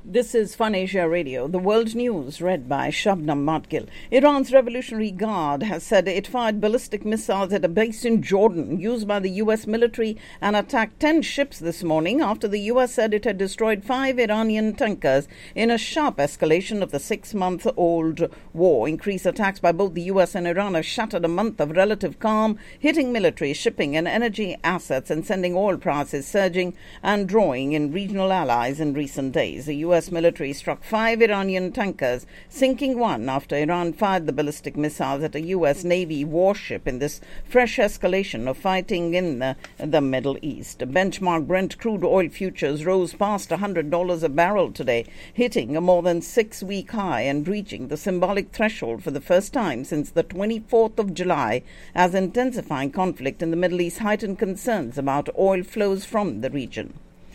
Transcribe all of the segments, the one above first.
This is Fun Asia Radio, the world news read by Shabnam Matgil. Iran's Revolutionary Guard has said it fired ballistic missiles at a base in Jordan used by the U.S. military and attacked 10 ships this morning after the U.S. said it had destroyed 5 Iranian tankers in a sharp escalation of the 6-month-old war. Increased attacks by both the U.S. and Iran have shattered a month of relative calm, hitting military, shipping and energy assets and sending oil prices surging and drawing in regional allies in recent days. The U.S. military struck 5 Iranian tankers, sinking one after Iran fired the ballistic missiles at a U.S. Navy warship in this fresh escalation of fighting in the Middle East. Benchmark Brent crude oil futures rose past $100 a barrel today, hitting a more than 6-week high and reaching the symbolic threshold for the first time since the 24th of July, as intensifying conflict in the Middle East heightened concerns about oil flows from the region.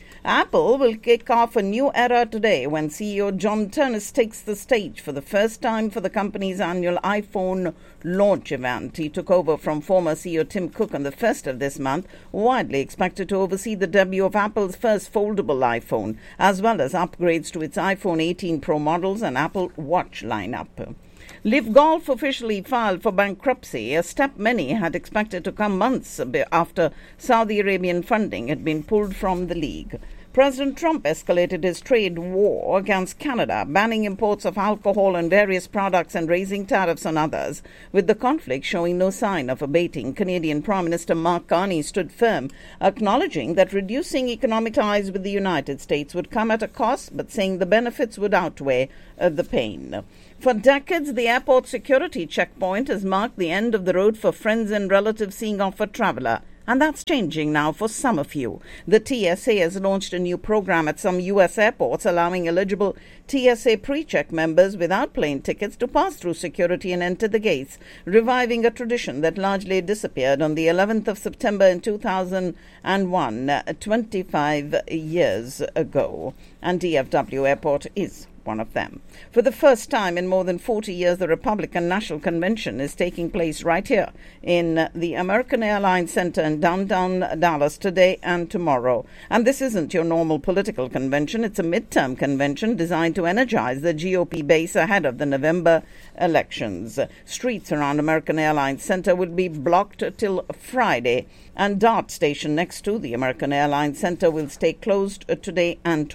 Apple will kick off a new era today when CEO John Ternus takes the stage for the first time for the company's annual iPhone launch event. He took over from former CEO Tim Cook on the 1st of this month, widely expected to oversee the debut of Apple's first foldable iPhone, as well as upgrades to its iPhone 18 Pro models and Apple Watch lineup. Liv Golf officially filed for bankruptcy, a step many had expected to come months after Saudi Arabian funding had been pulled from the league. President Trump escalated his trade war against Canada, banning imports of alcohol and various products and raising tariffs on others, with the conflict showing no sign of abating. Canadian Prime Minister Mark Carney stood firm, acknowledging that reducing economic ties with the United States would come at a cost, but saying the benefits would outweigh the pain. For decades, the airport security checkpoint has marked the end of the road for friends and relatives seeing off a traveller. And that's changing now for some of you. The TSA has launched a new program at some U.S. airports allowing eligible TSA pre-check members without plane tickets to pass through security and enter the gates, reviving a tradition that largely disappeared on the 11th of September in 2001, 25 years ago. And DFW Airport is one of them. For the first time in more than 40 years, the Republican National Convention is taking place right here in the American Airlines Center in downtown Dallas today and tomorrow. And this isn't your normal political convention. It's a midterm convention designed to energize the GOP base ahead of the November elections. Streets around American Airlines Center will be blocked till Friday, and DART station next to the American Airlines Center will stay closed today and tomorrow.